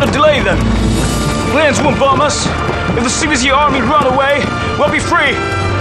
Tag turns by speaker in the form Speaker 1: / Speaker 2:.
Speaker 1: without a delay then. Lands won't bomb us. If the CBC army run away, we'll be free.